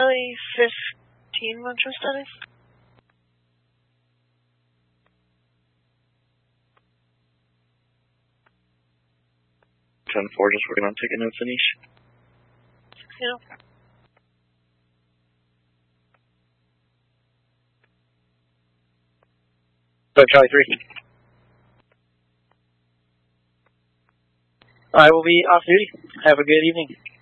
Charlie 15 Metro Static. 10-4, just working on taking notes, Anish. Yeah. Charlie 3. I will be off duty. Have a good evening.